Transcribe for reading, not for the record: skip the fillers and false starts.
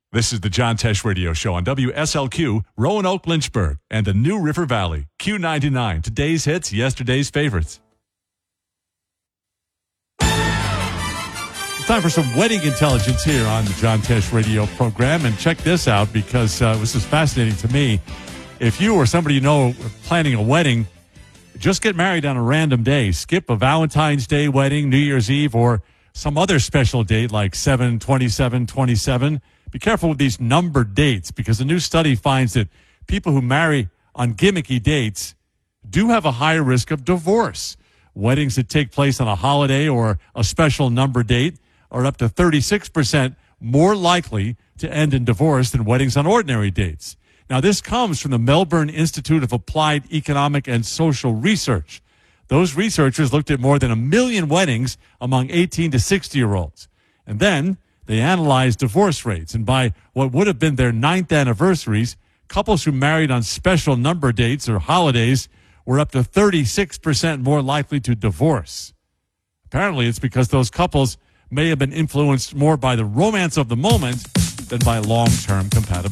This is the John Tesh Radio Show on WSLQ, Roanoke, Lynchburg, and the New River Valley. Q99, today's hits, yesterday's favorites. It's time for some wedding intelligence here on the John Tesh Radio program. And check this out, because this is fascinating to me. If you or somebody you know are planning a wedding, just get married on a random day. Skip a Valentine's Day wedding, New Year's Eve, or some other special date like 7/27/27. Be careful with these numbered dates, because a new study finds that people who marry on gimmicky dates do have a higher risk of divorce. Weddings that take place on a holiday or a special number date are up to 36% more likely to end in divorce than weddings on ordinary dates. Now, this comes from the Melbourne Institute of Applied Economic and Social Research. Those researchers looked at more than 1 million weddings among 18 to 60-year-olds. And then they analyzed divorce rates. And by what would have been their 9th anniversaries, couples who married on special number dates or holidays were up to 36% more likely to divorce. Apparently, it's because those couples may have been influenced more by the romance of the moment than by long-term compatibility.